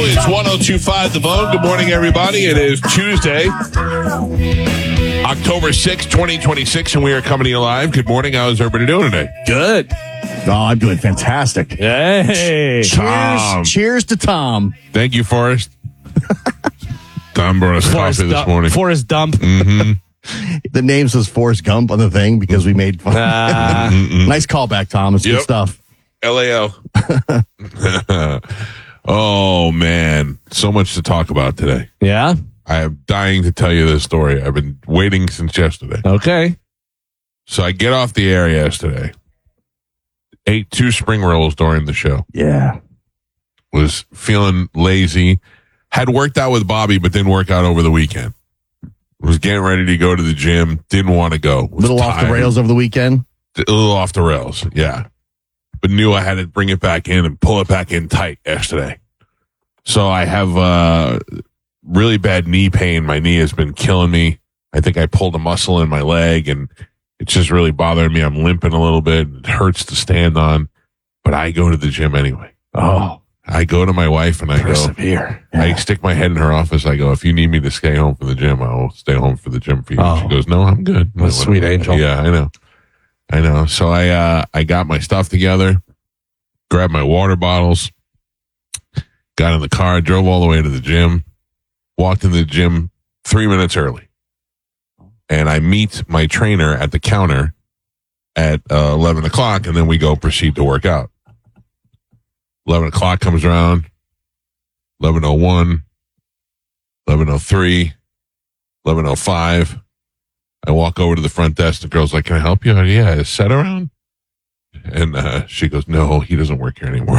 It's 102.5 The Bone. Good morning, everybody. It is Tuesday, October 6th, 2026, and we are coming to you live. Good morning. How's everybody doing today? Good. Oh, I'm doing fantastic. Hey. Cheers to Tom. Thank you, Forrest. Tom brought us coffee this morning. Forrest Dump. The name says Forrest Gump on the thing because we made fun. Nice callback, Tom. It's good stuff. LAL. Oh, man. So much to talk about today. Yeah? I am dying to tell you this story. I've been waiting since yesterday. Okay. So I get off the air yesterday. Ate 2 spring rolls during the show. Yeah. Was feeling lazy. Had worked out with Bobby, but didn't work out over the weekend. Was getting ready to go to the gym. Didn't want to go. A little off the rails over the weekend. A little off the rails, yeah. But knew I had to bring it back in and pull it back in tight yesterday. So I have really bad knee pain. My knee has been killing me. I think I pulled a muscle in my leg, and it's just really bothering me. I'm limping a little bit. It hurts to stand on, but I go to the gym anyway. Oh. I go to my wife and I Persevere. go, I stick my head in her office. I go, if you need me to stay home for the gym, I will stay home for the gym for you. Oh. She goes, no, I'm good. What a sweet angel. Yeah, I know. So I got my stuff together, grabbed my water bottles, got in the car, drove all the way to the gym, walked into the gym 3 minutes early. And I meet my trainer at the counter at 11 o'clock, and then we go proceed to work out. 11 o'clock comes around, 11:01, 11:03, 11:05. I walk over to the front desk. The girl's like, can I help you? Yeah, is Seth around? And she goes, no, he doesn't work here anymore.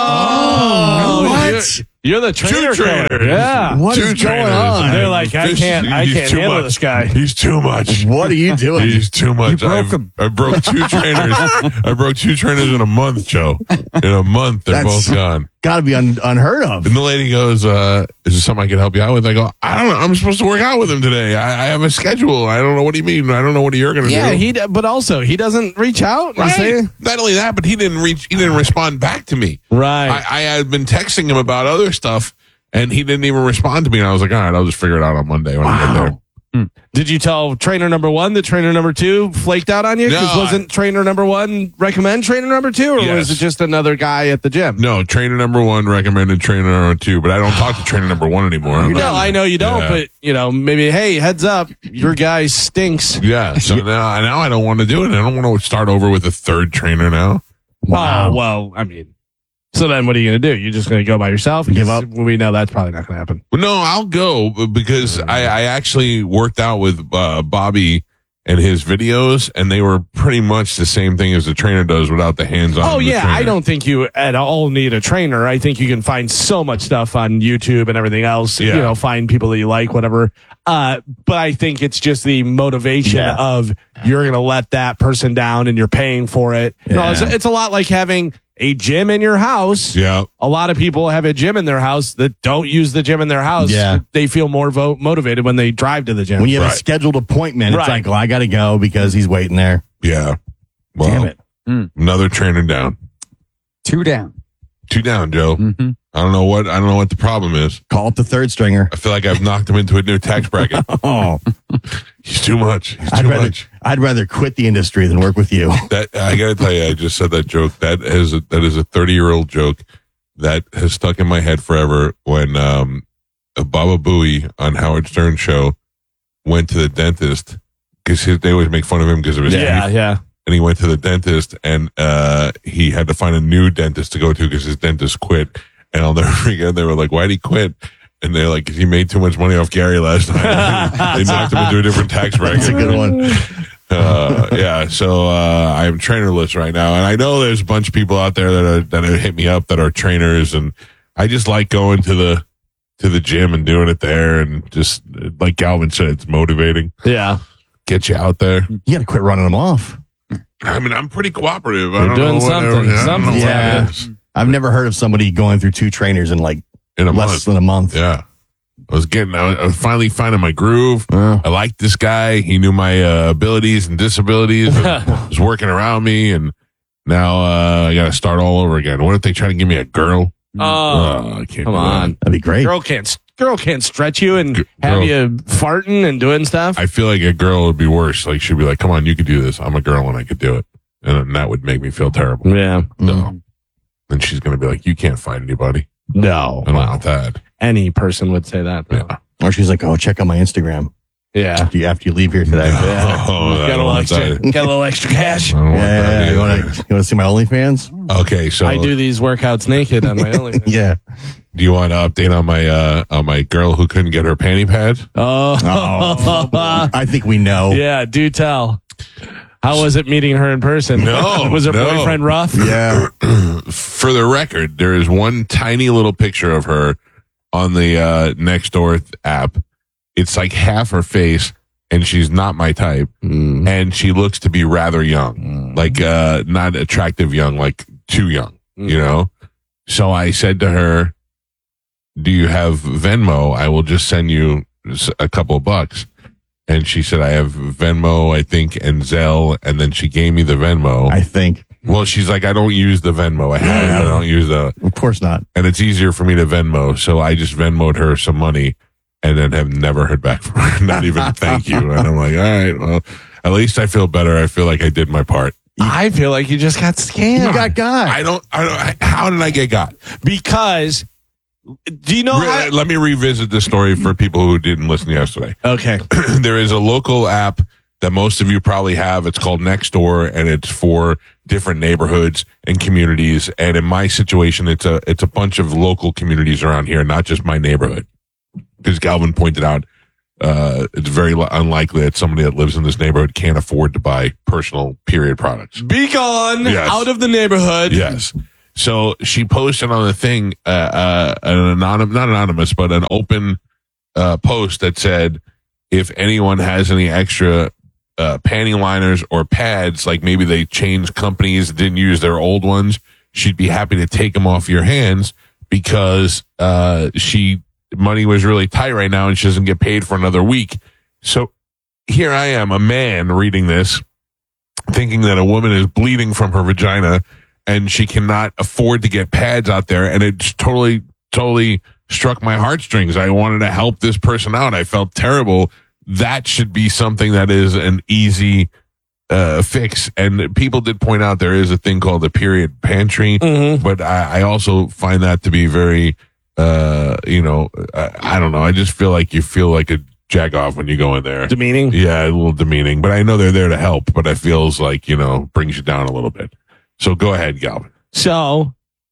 Oh, what? You're the trainer. Two trainers. Yeah. What Two is going trainers. on? They're like, I can't too handle much. this guy. He's too much. What are you doing? He's too much. You broke him. I broke 2 trainers. I broke 2 trainers in a month, Joe. In a month, they're both gone. Got to be unheard of. And the lady goes, is there something I can help you out with? I go, I don't know. I'm supposed to work out with him today. I have a schedule. I don't know what do you mean. I don't know what you're going to do. But also he doesn't reach out and say, Right. Not only that, but he didn't respond back to me. right. I had been texting him about other stuff, and he didn't even respond to me. And I was like, all right, I'll just figure it out on Monday when I get there. Did you tell trainer number 1 that trainer number 2 flaked out on you? Because No, wasn't trainer number 1 recommend trainer number 2, or Yes. was it just another guy at the gym? No, trainer number 1 recommended trainer number 2, but I don't talk to trainer number 1 anymore. No, I know you don't, but maybe, hey, heads up, your guy stinks. Yeah, so now I don't want to do it. I don't want to start over with a 3rd trainer now. Wow. Oh, well, I mean, so then what are you going to do? You're just going to go by yourself? Give up? We know that's probably not going to happen. Well, no, I'll go because I actually worked out with Bobby and his videos, and they were pretty much the same thing as the trainer does without the hands-on. Oh, yeah. trainer. I don't think you at all need a trainer. I think you can find so much stuff on YouTube and everything else. Yeah. Find people that you like, whatever. But I think it's just the motivation of you're going to let that person down and you're paying for it. Yeah. No, it's a lot like having a gym in your house. Yeah. A lot of people have a gym in their house that don't use the gym in their house. Yeah. They feel more motivated when they drive to the gym. When you have a scheduled appointment, it's like, well, I got to go because he's waiting there. Yeah. Well, Damn it. Another trainer down. 2 down. 2 down, Joe. Mm-hmm. I don't know what the problem is. Call up the 3rd stringer. I feel like I've knocked him into a new tax bracket. Oh, He's too much. He's too much. I'd rather quit the industry than work with you. That I got to tell you, I just said that joke. That is a 30-year-old joke that has stuck in my head forever. When Baba Booey on Howard Stern's show went to the dentist because they always make fun of him because of his teeth. Yeah. And he went to the dentist, and he had to find a new dentist to go to because his dentist quit. And I'll never forget, they were like, why'd he quit? And they're like, 'cause he made too much money off Gary last night. They knocked him into a different tax bracket. That's a good one. So I'm trainerless right now. And I know there's a bunch of people out there that have hit me up that are trainers. And I just like going to the gym and doing it there. And just like Galvin said, it's motivating. Yeah. Get you out there. You got to quit running them off. I mean, I'm pretty cooperative. You're doing something. Something's happening. I've never heard of somebody going through 2 trainers in like in a less month. than a month. Yeah. I was finally finding my groove. I liked this guy. He knew my abilities and disabilities. Was working around me, and now I got to start all over again. What if they try to give me a girl? Oh, I can't come do that. on. That'd be great. Girl can't stretch you and have Girl. you farting and doing stuff. I feel like a girl would be worse. Like she'd be like, "Come on, you could do this. I'm a girl and I could do it," and that would make me feel terrible. Yeah. No. Then she's gonna be like, "You can't find anybody." No. I don't want that. Any person would say that. Yeah. Or she's like, "Oh, check out my Instagram Yeah. after you leave here today." Yeah. Oh, I Got a don't little want extra, that. got a little extra cash. I don't want that Yeah, you either. want to see my OnlyFans? Okay, so I do these workouts naked on my OnlyFans. Yeah. do you want to update on my girl who couldn't get her panty pads? Oh. I think we know. Yeah, do tell. How was it meeting her in person? No, Was her no. boyfriend rough? Yeah. For the record, there is one tiny little picture of her on the Nextdoor app. It's like half her face, and she's not my type, and she looks to be rather young, like not attractive young, like too young, you know. So I said to her, "Do you have Venmo? I will just send you a couple of bucks." And she said, "I have Venmo, I think, and Zelle." And then she gave me the Venmo. I think. Well, she's like, "I don't use the Venmo. I don't use the, Of course not. and it's easier for me to Venmo." So I just Venmoed her some money and then have never heard back from her. Not even thank you. And I'm like, all right, well, at least I feel better. I feel like I did my part. I feel like you just got scammed. You got got. I don't, how did I get got? Because, do you know how? Let me revisit the story for people who didn't listen yesterday. Okay. There is a local app that most of you probably have. It's called Nextdoor, and it's for different neighborhoods and communities. And in my situation, it's a bunch of local communities around here, not just my neighborhood. Because Galvin pointed out, it's very unlikely that somebody that lives in this neighborhood can't afford to buy personal period products. Be gone Yes. out of the neighborhood. Yes. So she posted on the thing, an not anonymous, but an open post that said, if anyone has any extra panty liners or pads, like maybe they changed companies, didn't use their old ones, she'd be happy to take them off your hands because money was really tight right now and she doesn't get paid for another week. So here I am, a man reading this, thinking that a woman is bleeding from her vagina and she cannot afford to get pads out there. And it just totally struck my heartstrings. I wanted to help this person out. I felt terrible. That should be something that is an easy fix. And people did point out there is a thing called the period pantry, but I also find that to be very, I don't know. I just feel like you feel like a jack off when you go in there. Demeaning? Yeah, a little demeaning, but I know they're there to help, but it feels like, brings you down a little bit. So go ahead, Galvin. So,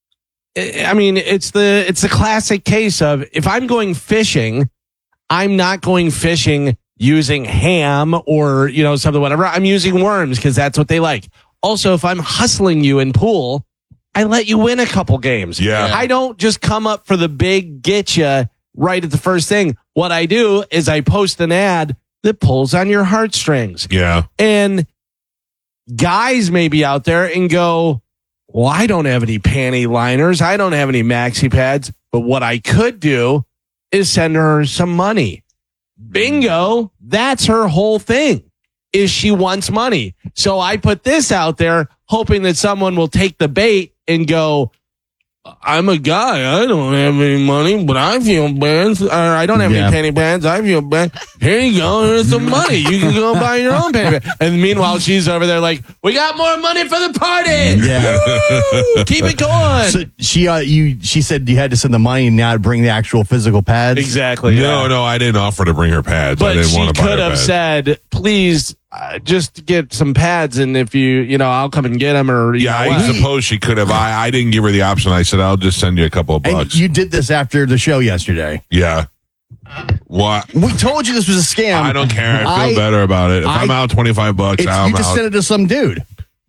I mean, it's the classic case of if I'm going fishing, I'm not going fishing using ham or, something, whatever. I'm using worms because that's what they like. Also, if I'm hustling you in pool, I let you win a couple games. Yeah. I don't just come up for the big get you right at the first thing. What I do is I post an ad that pulls on your heartstrings. Yeah. And guys may be out there and go, well, I don't have any panty liners. I don't have any maxi pads. But what I could do is send her some money. Bingo. That's her whole thing, is she wants money. So I put this out there hoping that someone will take the bait and go, I'm a guy. I don't have any money, but I feel bad. Or I don't have any panty pads. I feel bad. Here you go. Here's some money. You can go buy your own panty pad. And meanwhile, she's over there like, we got more money for the party. Yeah. Woo! Keep it going. So she said you had to send the money and not bring the actual physical pads. Exactly. No, I didn't offer to bring her pads. I But didn't she want to buy could her have pads. said, please, just get some pads. And if I'll come and get them or, I suppose she could have. I didn't give her the option. I said, I'll just send you a couple of And bucks. you did this after the show yesterday. Yeah. What? We told you this was a scam. I don't care. I feel better about it. If I'm out $25, You I'm just out. sent it to some dude.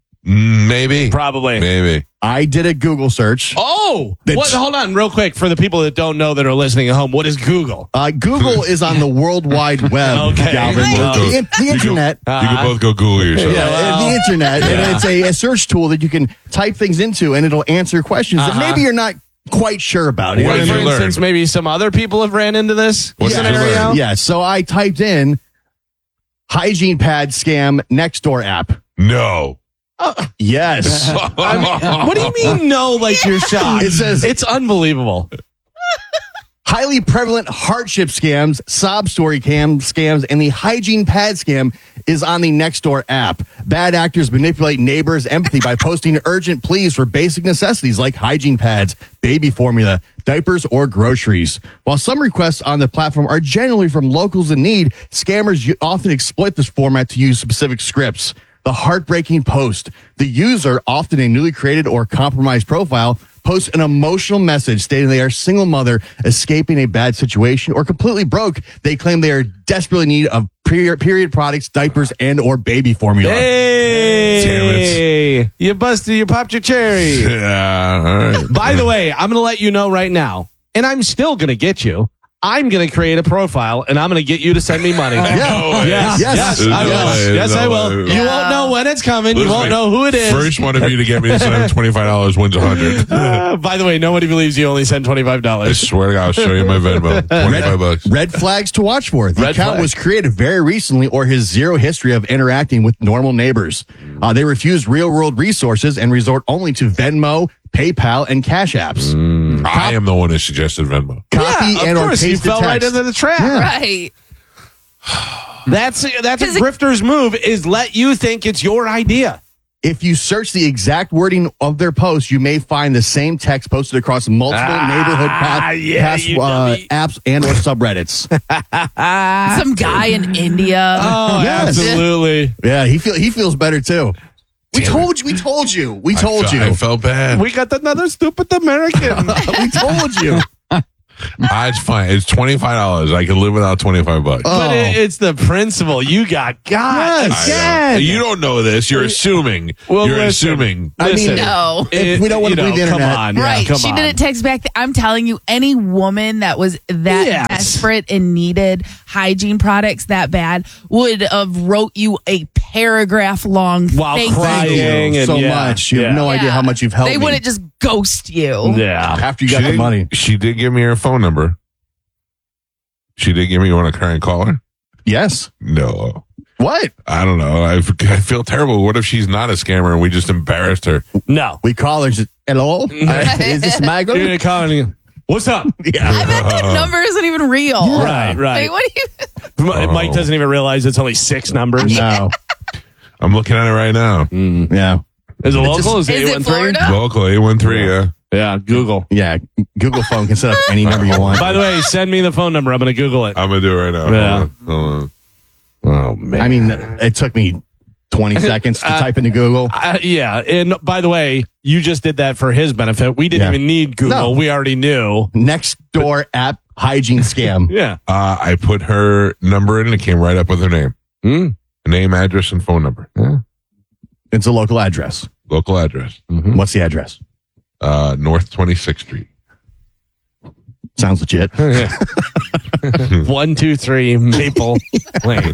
Maybe. Probably. Maybe. I did a Google search. Oh, That's- hold on real quick for the people that don't know that are listening at home. What is Google? Google is on the World Wide Web, Okay. Galvin. The internet. You can both go Google yourself. The internet. And it's a search tool that you can type things into and it'll answer questions that maybe you're not quite sure about. What did For you learn? instance, maybe some other people have ran into this What did you scenario. learn? Yeah, so I typed in hygiene pad scam Nextdoor app. No. Yes. What do you mean no, like you're shocked? It says- it's unbelievable. Highly prevalent hardship scams, sob story scams, and the hygiene pad scam is on the Nextdoor app. Bad actors manipulate neighbors' empathy by posting urgent pleas for basic necessities like hygiene pads, baby formula, diapers, or groceries. While some requests on the platform are generally from locals in need, scammers often exploit this format to use specific scripts. The heartbreaking post. The user, often a newly created or compromised profile, posts an emotional message stating they are a single mother escaping a bad situation or completely broke. They claim they are desperately in need of period products, diapers, and or baby formula. Hey, you busted, you popped your cherry. Yeah, all right. By the way, I'm going to let you know right now, and I'm still going to get you. I'm going to create a profile, and I'm going to get you to send me money. Yes, I will. Yes, I will. You won't know when it's coming. You won't know who it is. First one of you to get me to send $25 wins $100. By the way, nobody believes you only send I $25. swear to God, I'll show you my Venmo. $25. Red flags to watch for. The Red account flag. was created very recently or has zero history of interacting with normal neighbors. They refuse real-world resources and resort only to Venmo, PayPal, and Cash apps. I am the one who suggested Venmo. Copy Yeah, and of or course, paste you the fell right text. into the trap. Right. That's a grifter's move is let you think it's your idea. If you search the exact wording of their post, you may find the same text posted across multiple neighborhood apps and or subreddits. Some guy in India. Oh, Yes. absolutely. Yeah, he feels better too. We told you. I felt bad. We got another stupid American. We told you. It's fine. It's $25. I can live without $25. But it's the principle. You got God. Yes. Again. You don't know this. You're assuming. Well, You're listen. assuming. I mean, No. if we don't want to believe the come internet. on. Right. Come She on. didn't text back. I'm telling you, any woman that was that Yes. desperate and needed hygiene products that bad would have wrote you a paragraph long While thank crying. you. And so yeah, much. You have yeah. no idea how much you've helped They me. wouldn't just ghost you. Yeah. After you got the money. She did give me her phone number. She did give me. You want to try and call her? Yes. No. What? I don't know. I feel terrible. What if she's not a scammer and we just embarrassed her? No. We call her. Hello? Is this You're Magdalene? going to call and what's up? I bet that number isn't even real. Right. Like, what do you? Mike doesn't even realize it's only 6 numbers. No. I'm looking at it right now. Yeah. Is it local? Is Is it 813? Florida? Local 813. Yeah. Yeah, Google. Yeah. Google phone can set up any number you want. By the way, send me the phone number. I'm going to Google it. I'm gonna do it right now. Yeah. Hold on. Oh, man. I mean, it took me 20 seconds to type into Google. Yeah. And by the way, you just did that for his benefit. We didn't Yeah. even need Google. No. We already knew. Next door app hygiene scam. Yeah. I put her number in and it came right up with her name. Name, address, and phone number. Yeah. It's a local address. Local address. What's the address? North 26th Street. Sounds legit. 123 Maple Lane.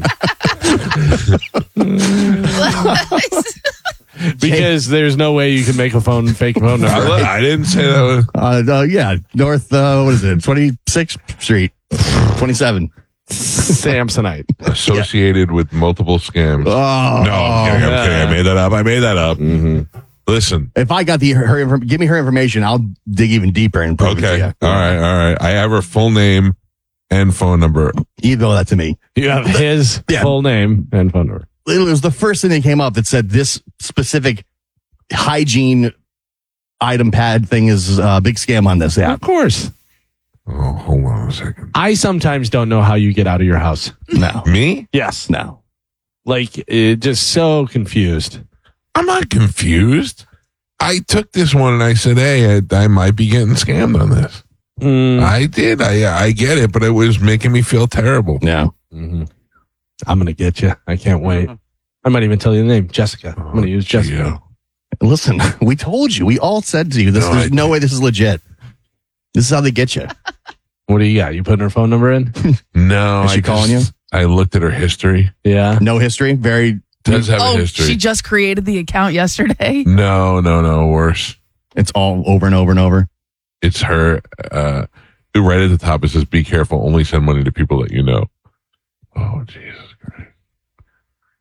Because there's no way you can make a fake phone number. I didn't say that. Yeah. North, what is it? 26th Street. 27. Samsonite. Associated with multiple scams. Oh. No, I'm kidding. I made that up. Listen. If I got give me her information, I'll dig even deeper and prove it to Okay. you. All right. I have her full name and phone number. Email that to me. You have his full name and phone number. It was the first thing that came up that said this specific hygiene item pad thing is a big scam on this app. Of course. Oh, hold on a second. I sometimes don't know how you get out of your house. No. Me? Yes. No. Like, just so confused. I'm not confused. I took this one and I said, hey, I might be getting scammed on this. I did. I get it, but it was making me feel terrible. Yeah. I'm going to get you. I can't wait. I might even tell you the name, Jessica. I'm going to use Jessica. Listen, we told you. We all said to you, there's no way this is legit. This is how they get you. What do you got? You putting her phone number in? No. Is she calling you? I looked at her history. Yeah. No history. Very. Does have a Oh, history. she just created the account yesterday. No. Worse. It's all over and over and over. It's her. Right at the top, it says, be careful. Only send money to people that you know. Oh, Jesus Christ.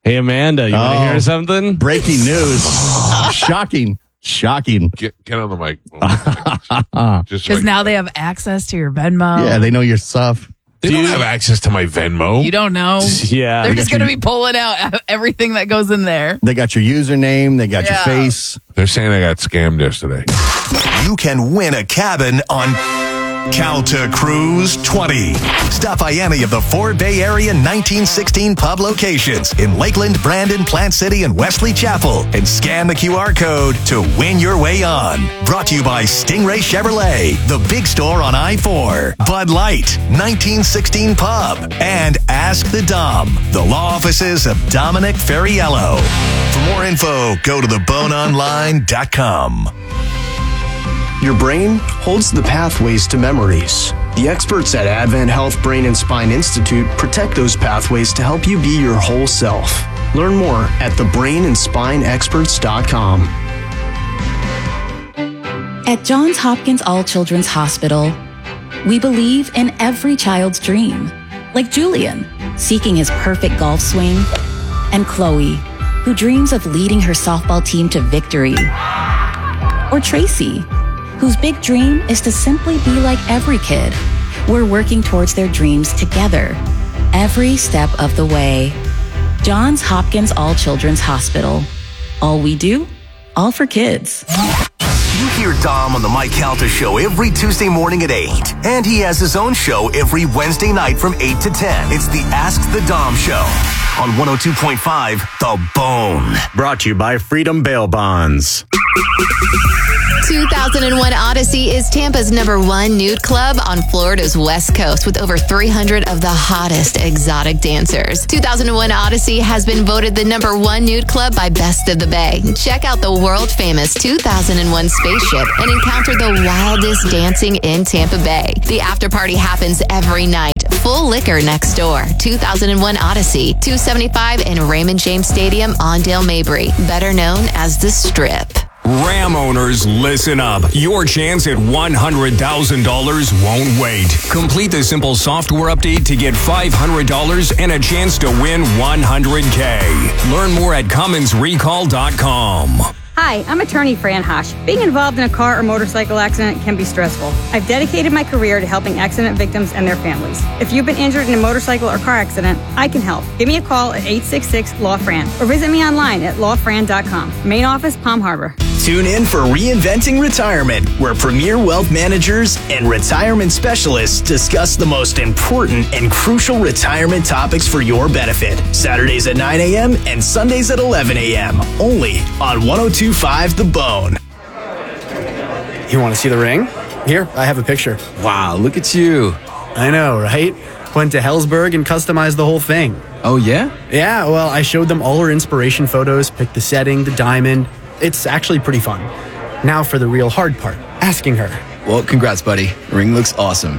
Hey, Amanda, you want to hear something? Breaking news. Shocking. Get on the mic. Just so Because now they have access to your Venmo. Yeah, they know your stuff. they don't have access to my Venmo. You don't know. Yeah. They're just going to be pulling out everything that goes in there. They got your username. They got your Yeah. face. They're saying I got scammed yesterday. You can win a cabin on Calta Cruise 20. Stop by any of the 4 Bay Area 1916 pub locations in Lakeland, Brandon, Plant City, and Wesley Chapel and scan the QR code to win your way on. Brought to you by Stingray Chevrolet, the big store on I-4, Bud Light, 1916 Pub, and Ask the Dom, the law offices of Dominic Ferriello. For more info, go to theboneonline.com. Your brain holds the pathways to memories. The experts at Advent Health Brain and Spine Institute protect those pathways to help you be your whole self. Learn more at thebrainandspineexperts.com. At Johns Hopkins All Children's Hospital, we believe in every child's dream, like Julian, seeking his perfect golf swing, and Chloe, who dreams of leading her softball team to victory, or Tracy, whose big dream is to simply be like every kid. We're working towards their dreams together, every step of the way. Johns Hopkins All Children's Hospital. All we do, all for kids. You hear Dom on the Mike Calta Show every Tuesday morning at 8. And he has his own show every Wednesday night from 8 to 10. It's the Ask the Dom Show on 102.5 The Bone. Brought to you by Freedom Bail Bonds. 2001 Odyssey is Tampa's #1 nude club on Florida's West Coast with over 300 of the hottest exotic dancers. 2001 Odyssey has been voted the #1 nude club by Best of the Bay. Check out the world-famous 2001 spaceship and encounter the wildest dancing in Tampa Bay. The after party happens every night. Full liquor next door. 2001 Odyssey, 275 in Raymond James Stadium on Dale Mabry, better known as the Strip. Ram owners, listen up. Your chance at $100,000 won't wait. Complete the simple software update to get $500 and a chance to win $100K. Learn more at CummonsRecall.com. Hi, I'm attorney Fran Hosh. Being involved in a car or motorcycle accident can be stressful. I've dedicated my career to helping accident victims and their families. If you've been injured in a motorcycle or car accident, I can help. Give me a call at 866-LAW-FRAN or visit me online at lawfran.com. Main office, Palm Harbor. Tune in for Reinventing Retirement, where premier wealth managers and retirement specialists discuss the most important and crucial retirement topics for your benefit. Saturdays at 9 a.m. and Sundays at 11 a.m. Only on 102.5 The Bone. You want to see the ring? Here, I have a picture. Wow, look at you. I know, right? Went to Hellsberg and customized the whole thing. Oh, yeah? Yeah, well, I showed them all her inspiration photos, picked the setting, the diamond. It's actually pretty fun. Now for the real hard part, asking her. Well, congrats, buddy. Ring looks awesome.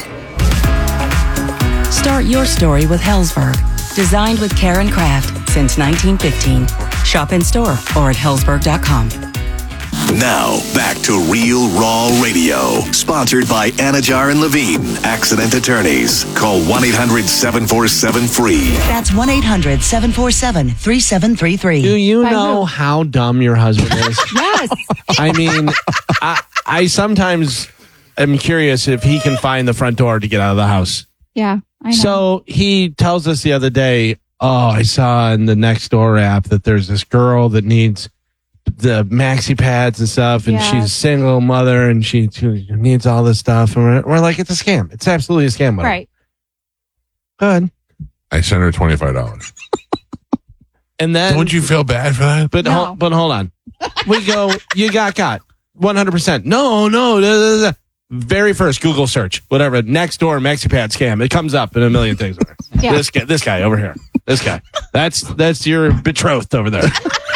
Start your story with Hellsberg. Designed with care and craft since 1915. Shop in store or at hellsberg.com. Now, back to Real Raw Radio. Sponsored by Anajar and Levine, Accident Attorneys. Call 1-800-747-FREE. That's 1-800-747-3733. Do you know how dumb your husband is? Yes. I mean, I sometimes am curious if he can find the front door to get out of the house. Yeah, I know. So he tells us the other day, I saw in the Nextdoor app that there's this girl that needs the maxi pads and stuff, and she's a single mother, and she needs all this stuff. And we're like, it's a scam. It's absolutely a scam. Buddy. Right. Good. I sent her $25. And then, don't you feel bad for that? But but hold on. We go, you got caught. 100%. No. Very first Google search, whatever, Nextdoor MaxiPad scam. It comes up in a million things. Yeah. This guy over here. This guy. That's your betrothed over there.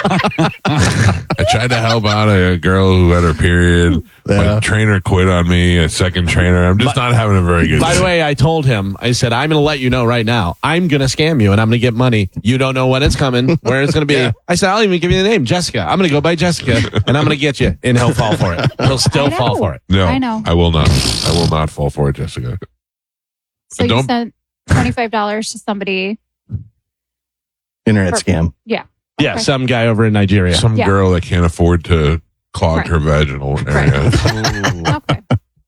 I tried to help out a girl who had her period. My trainer quit on me, a second trainer. I'm just not having a very good By day. the way, I told him, I said, I'm going to let you know right now. I'm going to scam you and I'm going to get money. You don't know when it's coming, where it's going to be. Yeah. I said, I'll even give you the name, Jessica. I'm going to go by Jessica and I'm going to get you. And he'll fall for it. He'll still fall for it. No, I know. I will not. I will not fall for it, Jessica. So you sent $25 to somebody internet scam. Yeah. Yeah, some guy over in Nigeria. Some girl that can't afford to clog her vaginal area. Okay.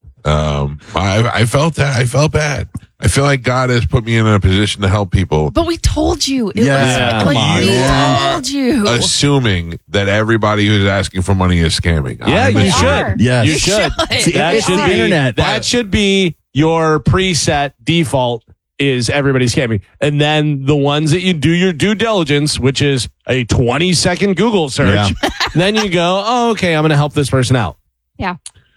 I felt that. I felt bad. I feel like God has put me in a position to help people. But we told you. It Yeah, was come on. we told you. Assuming that everybody who's asking for money is scamming. Yeah, you They should. are. Yes. You should. See, That it's should the be internet. That should be your preset default. Is everybody scamming? And then the ones that you do your due diligence, which is a 20-second Google search, then you go, oh, okay, I'm going to help this person out. Yeah.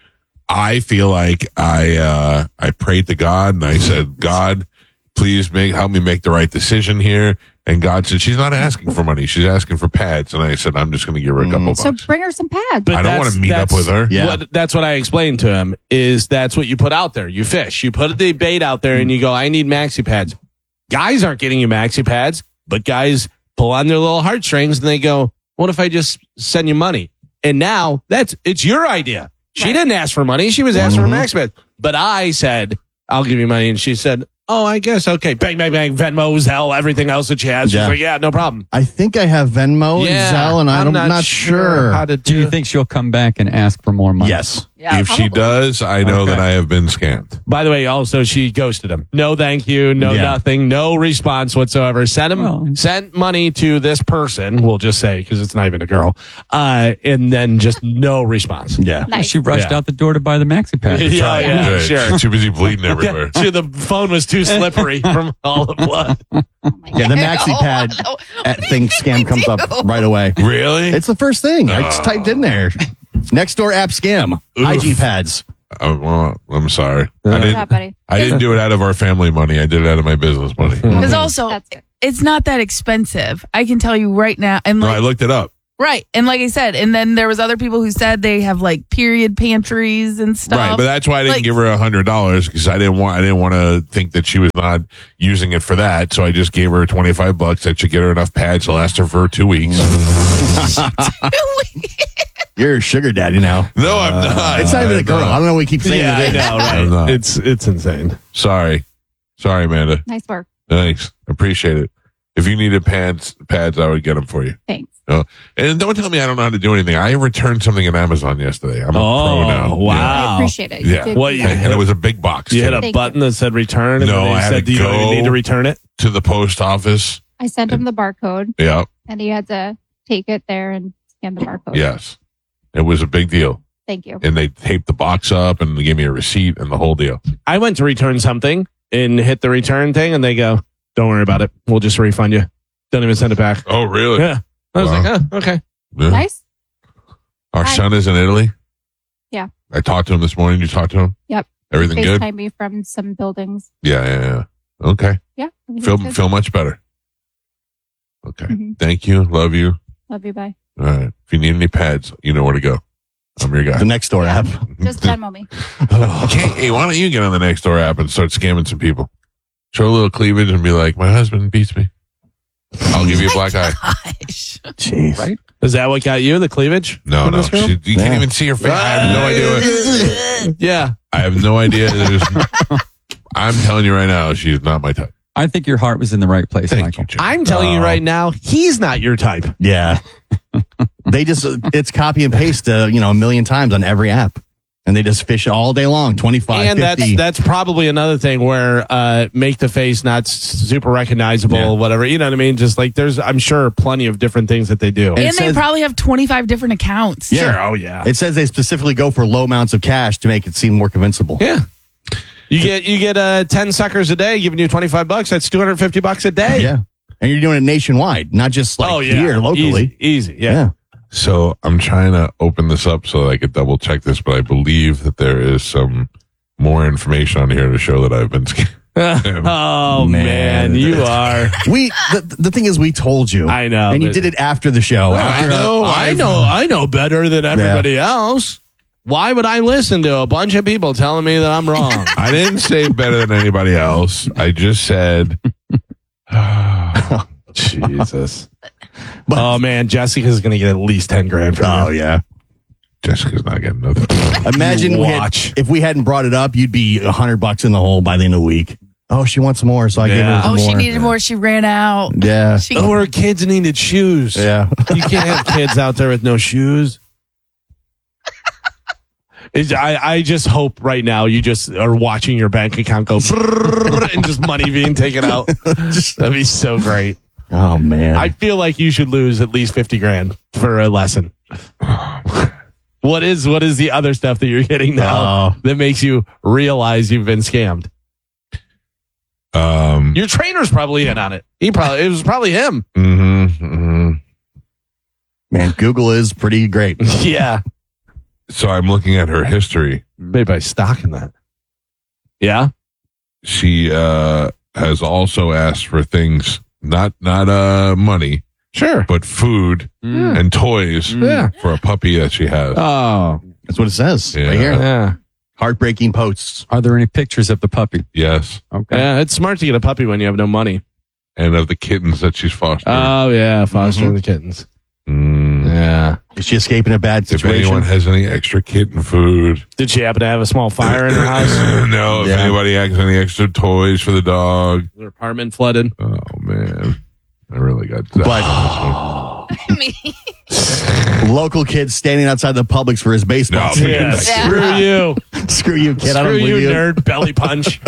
I feel like I prayed to God and I said, God, please help me make the right decision here. And God said, she's not asking for money. She's asking for pads. And I said, I'm just going to give her a couple So bucks. bring her some pads. But I don't want to meet up with her. That's what I explained to him, is that's what you put out there. You fish. You put the bait out there and you go, I need maxi pads. Guys aren't getting you maxi pads, but guys pull on their little heartstrings and they go, what if I just send you money? And now it's your idea. She didn't ask for money. She was asking for maxi pads. But I said, I'll give you money. And she said, oh, I guess. Okay. Bang, bang, bang. Venmo, Zelle, everything else that she has. She's like, yeah, no problem. I think I have Venmo and Zelle, and I'm not sure how to Do you think she'll come back and ask for more money? Yes. If she does, I know that I have been scammed. By the way, also, she ghosted him. No, thank you. No, nothing. No response whatsoever. Sent money to this person, we'll just say, because it's not even a girl. And then just no response. Yeah. Nice. She rushed out the door to buy the maxi pad. Yeah, sure. Too busy bleeding everywhere. Sure, the phone was too slippery from all the blood. Yeah, the maxi pad thing scam comes up right away. Really? It's the first thing. I just typed in there. Nextdoor app scam. Hygiene pads. Well, I'm sorry. Yeah, buddy. I didn't do it out of our family money. I did it out of my business money. Because also, it's not that expensive. I can tell you right now. And No, like, I looked it up. right. And like I said, and then there was other people who said they have like period pantries and stuff. Right, but that's why I didn't give her $100 because I didn't want to think that she was not using it for that. So I just gave her $25 that should get her enough pads to last her for 2 weeks. You're a sugar daddy now. No, I'm not. It's not even a girl. I don't know what we keep saying. Yeah, I it is. know, I'm not. right? It's insane. Sorry, Amanda. Nice work. Thanks, appreciate it. If you needed pads, I would get them for you. Thanks. Oh, and don't tell me I don't know how to do anything. I returned something at Amazon yesterday. I'm a pro now. Wow. I appreciate it. Yeah. You did What, good. you And it was a big box. You hit too. a Thank button that said return, and No, then they I had said, to "Do you don't go- need to return it?" to the post office. I sent him the barcode, Yeah. and he had to take it there and scan the barcode. Yes. It was a big deal. Thank you. And they taped the box up and they gave me a receipt and the whole deal. I went to return something and hit the return thing, and they go, "Don't worry about it. We'll just refund you. Don't even send it back." Oh, really? Yeah. I was Wow. like, "Oh, okay." Yeah. Nice. Our Hi. son is in Italy. Yeah. I talked to him this morning. You talked to him? Yep. Everything good? FaceTime me from some buildings. Yeah. Okay. Yeah. everything's good. Feel much better. Okay. Mhm. Thank you. Love you. Love you. Bye. All right. If you need any pads, you know where to go. I'm your guy. The Nextdoor app. Just Venmo me. Hey, why don't you get on the Nextdoor app and start scamming some people? Show a little cleavage and be like, my husband beats me. I'll give you a black eye. Gosh. Jeez. Right? Is that what got you the cleavage? No, from no. this girl? You can't even see her face. I have no idea. Yeah. I have no idea. I'm telling you right now, she's not my type. I think your heart was in the right place, Michael. I'm telling you right now, he's not your type. Yeah. They just, it's copy and paste, a million times on every app. And they just fish all day long, 25, And 50. that's probably another thing where make the face not super recognizable, whatever. You know what I mean? Just like I'm sure plenty of different things that they do. And they probably have 25 different accounts. Yeah. Sure. Oh, yeah. It says they specifically go for low amounts of cash to make it seem more convincible. Yeah. You get 10 suckers a day giving you $25. That's $250 a day. Yeah. And you're doing it nationwide, not just like here locally. Easy. Yeah. So I'm trying to open this up so that I could double check this, but I believe that there is some more information on here to show that I've been scammed. Oh man, you are. The thing is, we told you. I know, and you but- did it after the show. I know better than everybody else. Why would I listen to a bunch of people telling me that I'm wrong? I didn't say better than anybody else. I just said, Jesus. Oh man, Jessica's gonna get at least 10 grand from you. Oh yeah. Jessica's not getting nothing. Imagine Watch. if we hadn't brought it up, you'd be $100 in the hole by the end of the week. Oh, she wants more, so I gave her some Oh, more. she needed more. She ran out. Yeah. She, Oh, her kids needed shoes. Yeah. You can't have kids out there with no shoes. I just hope right now you just are watching your bank account go brrrr and just money being taken out. That'd be so great. Oh, man. I feel like you should lose at least 50 grand for a lesson. What is the other stuff that you're getting now that makes you realize you've been scammed? Your trainer's probably in on it. It was probably him. Man, Google is pretty great. Yeah. So I'm looking at her history. Maybe by stocking that. Yeah. She has also asked for things, not money, sure, but food and toys for a puppy that she has. Oh, that's what it says Yeah. right here. Yeah. Heartbreaking posts. Are there any pictures of the puppy? Yes. Okay. Yeah, it's smart to get a puppy when you have no money. And of the kittens that she's fostering. Oh, yeah, fostering the kittens. Yeah. Is she escaping a bad If situation? anyone has any extra kitten food. Did she happen to have a small fire in her house? No, if Yeah. anybody has any extra toys for the dog. Her apartment flooded. Oh, man. I really got Local kids standing outside the Publix for his baseball team. Yeah, screw you. Screw you, kid. I don't Screw believe you, nerd. Belly punch.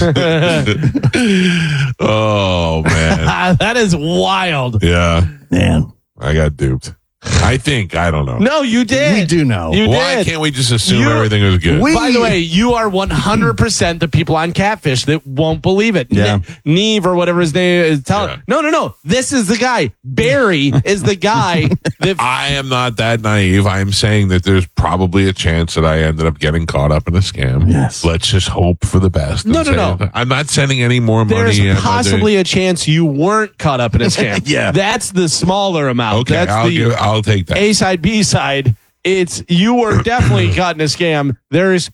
Oh, man. That is wild. Yeah. Man. I got duped. I think. I don't know. No, you did. We do know. You Why did. can't we just assume everything was good? By the way, you are 100% the people on Catfish that won't believe it. Yeah. Neve or whatever his name is telling. No. This is the guy. Barry is the guy that. I am not that naive. I'm saying that there's probably a chance that I ended up getting caught up in a scam. Yes. Let's just hope for the best. No. I'm not sending any more There's money. possibly a chance you weren't caught up in a scam. Yeah. That's the smaller amount. Okay, That's I'll take that. A side, B side. It's you were definitely caught in a scam. There's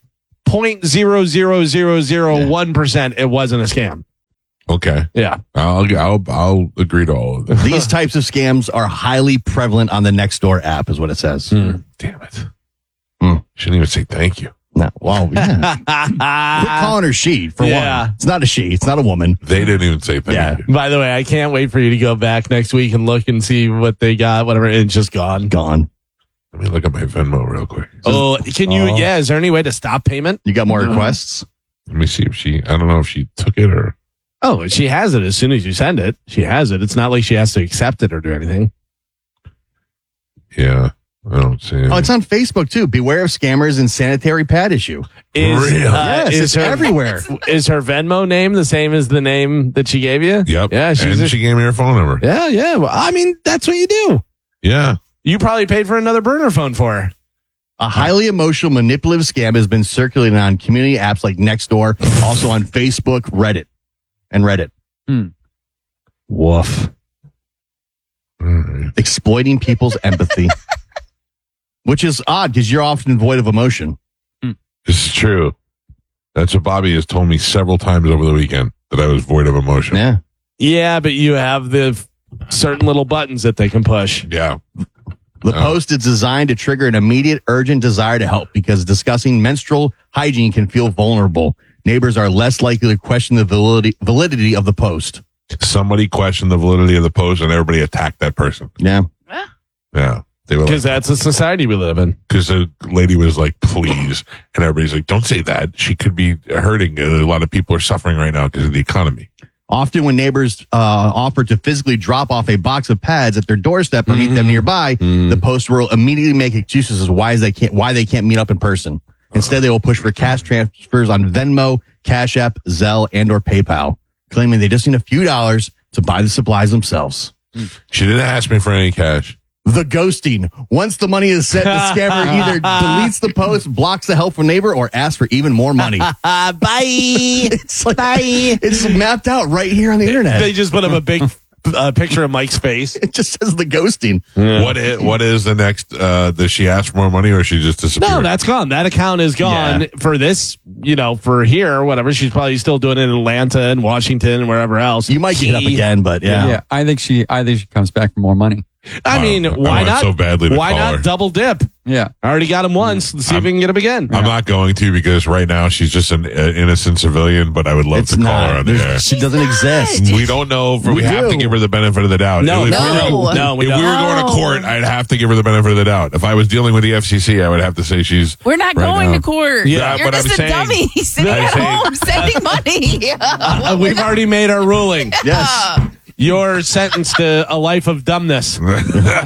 0.00001% it wasn't a scam. Okay. Yeah. I'll agree to all of this. These types of scams are highly prevalent on the Nextdoor app, is what it says. Damn it. Shouldn't even say thank you. No, well, yeah. Quit calling her she, for Yeah. one. It's not a she. It's not a woman. They didn't even say thank you. By the way, I can't wait for you to go back next week and look and see what they got, whatever. It's just gone. Gone. Let me look at my Venmo real quick. Oh, can you? Oh. Yeah. Is there any way to stop payment? You got more requests? Let me see if I don't know if she took it or. Oh, she has it as soon as you send it. She has it. It's not like she has to accept it or do anything. Yeah. I don't see it. Oh, it's on Facebook too. Beware of scammers and sanitary pad issue. Yes, it's everywhere. Is her Venmo name the same as the name that she gave you? Yep. Yeah, and she gave me her phone number. Yeah. Well, I mean, that's what you do. Yeah. You probably paid for another burner phone for her. A highly emotional, manipulative scam has been circulating on community apps like Nextdoor, also on Facebook, Reddit. Woof. Exploiting people's empathy. Which is odd because you're often void of emotion. This is true. That's what Bobby has told me several times over the weekend, that I was void of emotion. Yeah. Yeah, but you have the certain little buttons that they can push. Yeah. The post is designed to trigger an immediate, urgent desire to help because discussing menstrual hygiene can feel vulnerable. Neighbors are less likely to question the validity of the post. Somebody questioned the validity of the post and everybody attacked that person. Yeah. Yeah. They were Because that's the society we live in. because the lady was like, please. And everybody's like, don't say that. She could be hurting. A lot of people are suffering right now because of the economy. Often when neighbors offer to physically drop off a box of pads at their doorstep or meet them nearby, the post will immediately make excuses as why they can't meet up in person. Instead, they will push for cash transfers on Venmo, Cash App, Zelle, and or PayPal, claiming they just need a few dollars to buy the supplies themselves. She didn't ask me for any cash. The ghosting. Once the money is sent, the scammer either deletes the post, blocks the helpful neighbor, or asks for even more money. Bye. It's like, Bye. it's mapped out right here on the internet. They just put up a big picture of Mike's face. It just says the ghosting. What is the next? Does she ask for more money or she just disappeared? No, that's gone. That account is gone for this, for here or whatever. She's probably still doing it in Atlanta and Washington and wherever else. You might get it up again, but yeah. I think she comes back for more money. I mean, why want not? so badly to why call not her. double dip? Yeah. I already got him once. Let's see if we can get him again. I'm not going to because right now she's just an innocent civilian, but I would love to call her on the air. She doesn't exist. We don't know if we have to give her the benefit of the doubt. No, if no, we were going to court, I'd have to give her the benefit of the doubt. If I was dealing with the FCC, I would have to say she's. We're not right going now. to court. Yeah, You're but just I'm a saying- dummy sitting I'm at saying- home sending money. We've already made our ruling. Yes. You're sentenced to a life of dumbness. we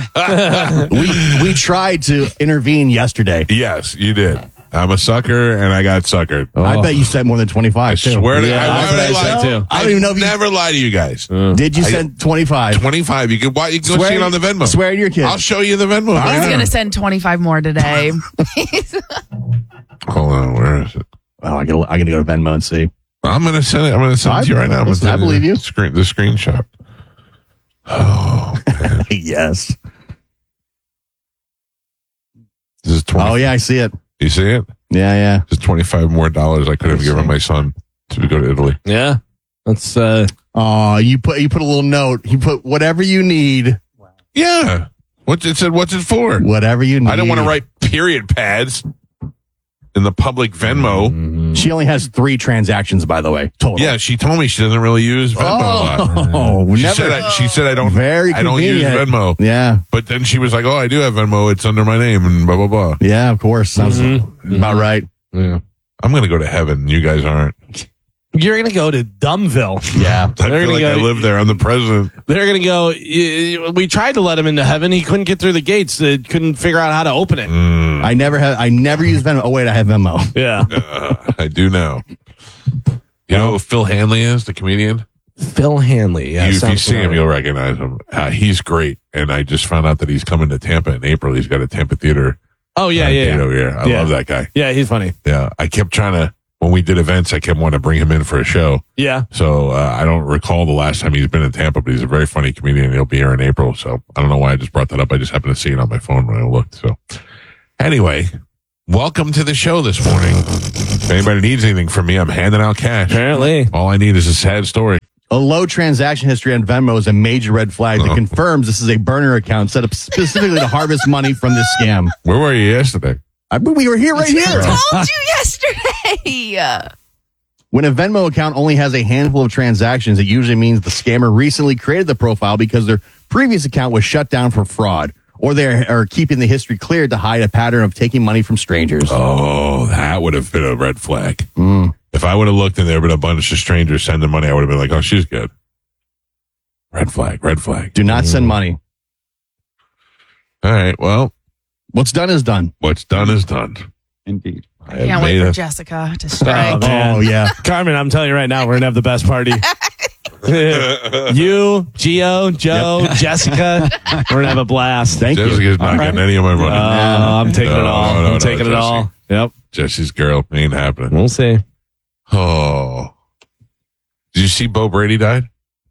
tried to intervene yesterday. Yes, you did. I'm a sucker, and I got suckered. I bet you sent more than 25. I swear to Yeah, God, why that's would I what I lie? said too. I don't even know if you never lie to you guys. did. You send 25. 25. You can go see it on the Venmo. Swear to your kid. I'll show you the Venmo. right He's now. going to send 25 more today. Hold on, where is it? Oh, I gotta go to Venmo and see. I'm gonna send it. I'm gonna send it to you right now. I'm gonna I send believe you. the screenshot. Oh, man. Yes. This is 20. Oh yeah, I see it. You see it? Yeah, yeah. Just $25 more I could have given my son to go to Italy. Yeah. That's Oh, you put a little note. You put whatever you need. Yeah. What's it for? Whatever you need. I don't want to write period pads in the public Venmo. She only has 3 transactions, by the way. Total. Yeah, she told me she doesn't really use Venmo a lot. Oh, She never. said I don't. Very I don't use convenient. Venmo. Yeah. But then she was like, "Oh, I do have Venmo. It's under my name and blah blah blah." Yeah, of course. Sounds about right. Yeah. I'm gonna go to heaven. You guys aren't. you're going to go to Dumbville. Yeah. I feel gonna like go- I live there. I'm the president. They're going to go. We tried to let him into heaven. He couldn't get through the gates. They couldn't figure out how to open it. I never use Venmo. Oh wait, I have Venmo. Yeah. I do now. You know who Phil Hanley is, the comedian? Phil Hanley. Yeah. if you sounds see him, familiar. you'll recognize him. He's great. And I just found out that he's coming to Tampa in April. He's got a Tampa theater. Oh, yeah, date yeah. over here. I Yeah. love that guy. Yeah, he's funny. Yeah. I kept trying to, when we did events, I kept wanting to bring him in for a show. Yeah. So I don't recall the last time he's been in Tampa, but he's a very funny comedian. He'll be here in April. So I don't know why I just brought that up. I just happened to see it on my phone when I looked. So anyway, welcome to the show this morning. If anybody needs anything from me, I'm handing out cash. Apparently. All I need is a sad story. A low transaction history on Venmo is a major red flag that confirms this is a burner account set up specifically to harvest money from this scam. Where were you yesterday? We were here right here. I told you yesterday. When a Venmo account only has a handful of transactions, it usually means the scammer recently created the profile because their previous account was shut down for fraud, or they are keeping the history cleared to hide a pattern of taking money from strangers. Oh, that would have been a red flag. If I would have looked and there been a bunch of strangers sending money, I would have been like, oh, she's good. Red flag, red flag. Do not send money. All right, well, What's done is done. what's done is done. Indeed. I have Can't wait made for a- Jessica to strike. Oh, yeah. Carmen, I'm telling you right now, we're going to have the best party. You, Gio, Joe, Jessica, we're going to have a blast. Thank you. Jessica's not getting any of my money. I'm taking it all. I'm taking it Jesse. all. Yep. Jesse's girl ain't happening. We'll see. Oh. Did you see Bo Brady died?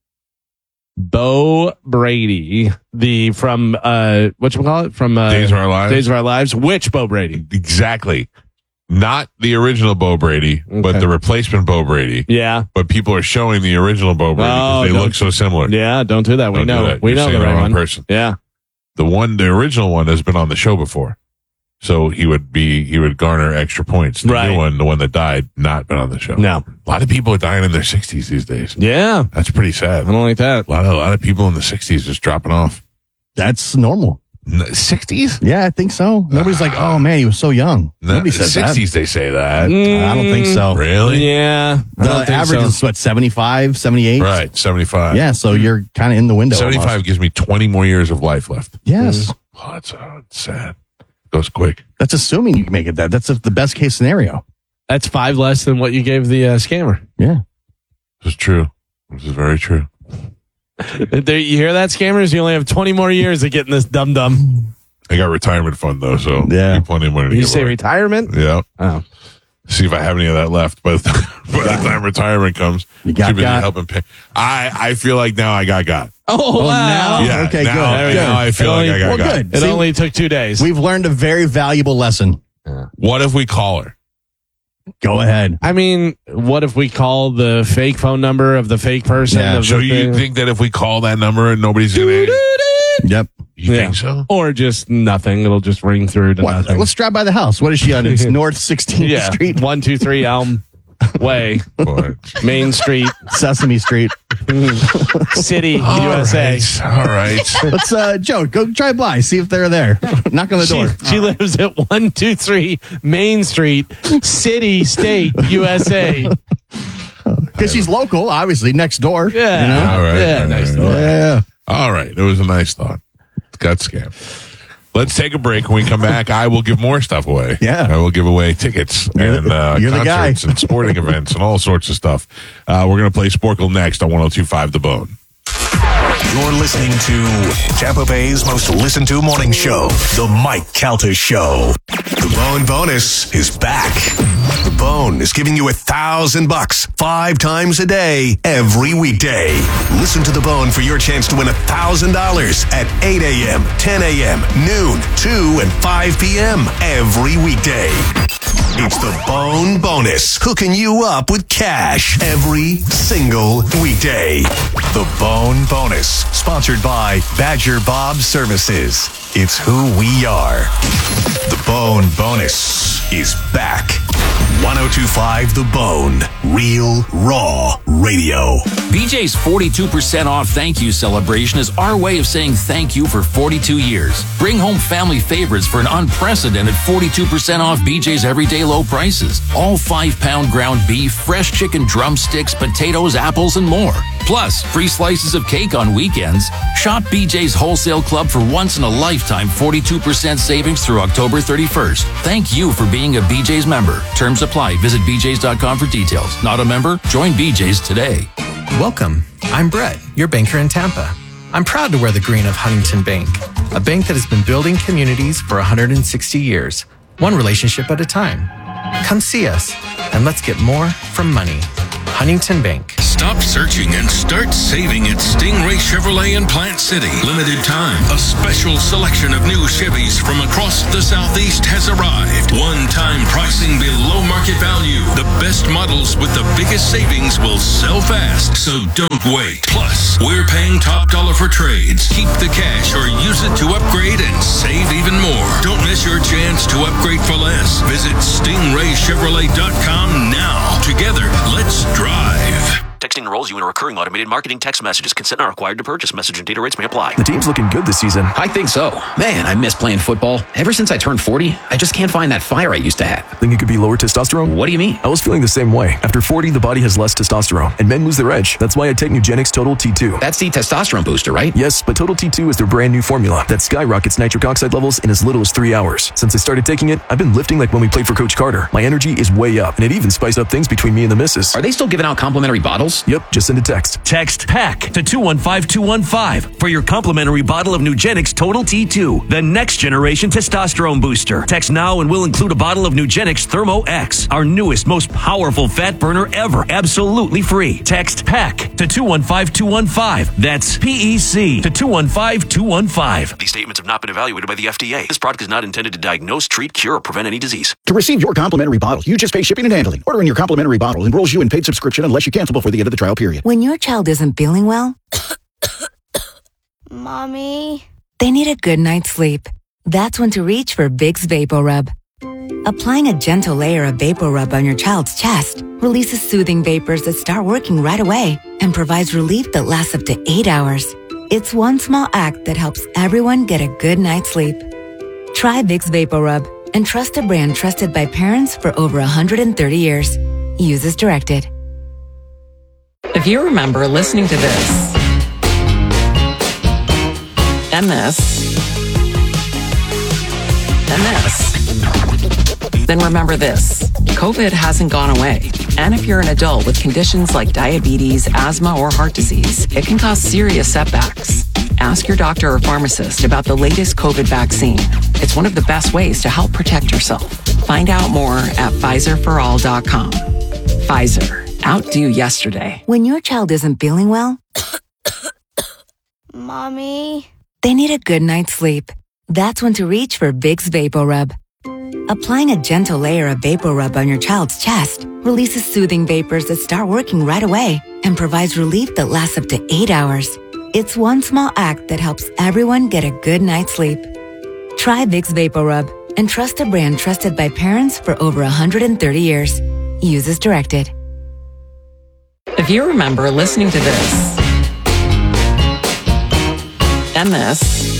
Bo Brady, from whatchamacallit? From Days of Our Lives? Days of Our Lives. Which Bo Brady? Exactly. Not the original Bo Brady, but Okay. the replacement Bo Brady. Yeah. But people are showing the original Bo Brady because they don't- look so similar. Yeah, don't do that. We Don't do know. that. We You're know seeing the the right wrong one. person. Yeah. The original one has been on the show before. So he would garner extra points. The Right. new one, the one that died, not been on the show. No. A lot of people are dying in their 60s these days. Yeah. That's pretty sad. I don't like that. A lot of people in the 60s just dropping off. That's normal. 60s? Yeah, I think so. Nobody's like, oh, man, he was so young. Nobody says 60s, they say that. I don't think so. Really? Yeah. I The don't think average so. is what, 75, 78? Right, 75. Yeah, so you're kind of in the window. 75 almost. gives me 20 more years of life left. Yes. Oh, that's sad. Goes quick. That's assuming you can make it that. That's the best case scenario. That's 5 less than what you gave the scammer. Yeah. This is true. This is very true. There, you hear that, scammers? You only have 20 more years of getting this dum-dum. I got retirement fund, though, so Yeah. plenty of money to You give say away. retirement? Yeah. Oh. See if I have any of that left by the time retirement comes. You got Too busy got. helping pay. I feel like now I got. Oh, wow. now? Yeah, Okay, now, good. Now I feel like I got. Well, good. It See, only took 2 days. we've learned a very valuable lesson. What if we call her? Go ahead. I mean, what if we call the fake phone number of the fake person? Yeah, of So the you thing? think that if we call that number and nobody's gonna Yep. You think so? Or just nothing. It'll just ring through to nothing. Let's drive by the house. What is she on? It's North 16th Street. 123 Elm Way. Main Street. Sesame Street. City, USA. All right. Let's, Joe, go drive by. See if they're there. Knock on the door. She lives at 123 Main Street, City, State, USA. Because she's local, obviously, next door. Yeah. You know? All right. Yeah, next door. Yeah. All right. It was a nice thought. Got scammed. Let's take a break. When we come back, I will give more stuff away. Yeah. I will give away tickets and you're the guy. concerts and sporting events and all sorts of stuff. We're going to play Sporkle next on 102.5 The Bone. You're listening to Tampa Bay's most listened to morning show, The Mike Calta Show. The Bone Bonus is back. The Bone is giving you $1,000 5 times a day, every weekday. Listen to The Bone for your chance to win $1,000 at 8 a.m., 10 a.m., noon, 2, and 5 p.m. every weekday. It's The Bone Bonus, hooking you up with cash every single weekday. The Bone Bonus, sponsored by Badger Bob Services. It's who we are. The Bone Bonus is back. 102.5 The Bone, real, raw radio. BJ's 42% off thank you celebration is our way of saying thank you for 42 years. Bring home family favorites for an unprecedented 42% off BJ's everyday low prices. All 5-pound ground beef, fresh chicken drumsticks, potatoes, apples, and more. Plus, free slices of cake on weekends. Shop BJ's Wholesale Club for once in a lifetime 42% savings through October 31st. Thank you for being a BJ's member. Terms apply. Visit BJ's.com for details. Not a member? Join BJ's today. Welcome. I'm Brett, your banker in Tampa. I'm proud to wear the green of Huntington Bank, a bank that has been building communities for 160 years, one relationship at a time. Come see us, and let's get more from money. Huntington Bank. Stop searching and start saving at Stingray Chevrolet in Plant City. Limited time. A special selection of new Chevys from across the Southeast has arrived. One-time pricing below market value. The best models with the biggest savings will sell fast, so don't wait. Plus, we're paying top dollar for trades. Keep the cash or use it to upgrade and save even more. Don't miss your chance to upgrade for less. Visit StingrayChevrolet.com now. Together, let's drive. Texting enrolls you in a recurring automated marketing text messages. Consent not required to purchase. Message and data rates may apply. The team's looking good this season. I think so. Man, I miss playing football. Ever since I turned 40, I just can't find that fire I used to have. Think it could be lower testosterone? What do you mean? I was feeling the same way. After 40, the body has less testosterone, and men lose their edge. That's why I take Nugenix Total T2. That's the testosterone booster, right? Yes, but Total T2 is their brand new formula that skyrockets nitric oxide levels in as little as 3 hours. Since I started taking it, I've been lifting like when we played for Coach Carter. My energy is way up, and it even spiced up things between me and the missus. Are they still giving out complimentary bottles? Yep, just send a text. Text PACK to 215215 for your complimentary bottle of Nugenix Total T2, the next generation testosterone booster. Text now and we'll include a bottle of Nugenix Thermo X, our newest, most powerful fat burner ever, absolutely free. Text PACK to 215215. That's PEC to 215215. These statements have not been evaluated by the FDA. This product is not intended to diagnose, treat, cure, or prevent any disease. To receive your complimentary bottle, you just pay shipping and handling. Ordering your complimentary bottle enrolls you in paid subscription unless you cancel before the end of the trial period. When your child isn't feeling well, Mommy, they need a good night's sleep. That's when to reach for Vicks VapoRub. Applying a gentle layer of VapoRub on your child's chest releases soothing vapors that start working right away and provides relief that lasts up to 8 hours. It's one small act that helps everyone get a good night's sleep. Try Vicks VapoRub and trust a brand trusted by parents for over 130 years. Use as directed. If you remember listening to this and this and this, then remember this. COVID hasn't gone away. And if you're an adult with conditions like diabetes, asthma, or heart disease, it can cause serious setbacks. Ask your doctor or pharmacist about the latest COVID vaccine. It's one of the best ways to help protect yourself. Find out more at PfizerForAll.com. Pfizer. Outdo yesterday. When your child isn't feeling well, Mommy, they need a good night's sleep. That's when to reach for Vicks VapoRub. Applying a gentle layer of VapoRub on your child's chest releases soothing vapors that start working right away and provides relief that lasts up to 8 hours. It's one small act that helps everyone get a good night's sleep. Try Vicks VapoRub and trust a brand trusted by parents for over 130 years. Use as directed. If you remember listening to this, and this,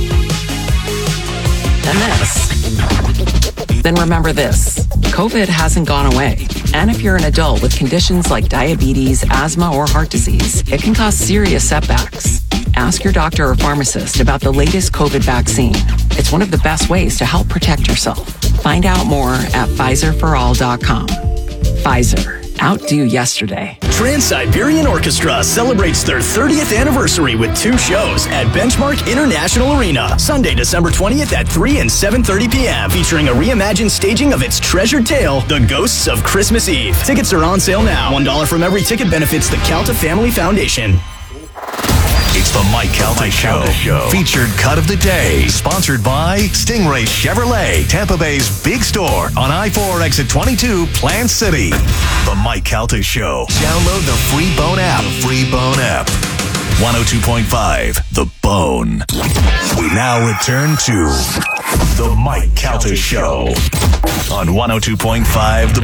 and this, then remember this. COVID hasn't gone away. And if you're an adult with conditions like diabetes, asthma, or heart disease, it can cause serious setbacks. Ask your doctor or pharmacist about the latest COVID vaccine. It's one of the best ways to help protect yourself. Find out more at PfizerForAll.com. Pfizer. Outdo yesterday. Trans-Siberian Orchestra celebrates their 30th anniversary with 2 shows at Benchmark International Arena, Sunday, December 20th at 3 and 7:30 p.m., featuring a reimagined staging of its treasured tale, The Ghosts of Christmas Eve. Tickets are on sale now. $1 from every ticket benefits the Calta Family Foundation. It's the Mike Calta Show. Featured cut of the day. Sponsored by Stingray Chevrolet, Tampa Bay's big store on I-4 exit 22, Plant City. The Mike Calta Show. Download the free Bone app. 102.5, The Bone. We now return to the Mike Calta Show on 102.5, The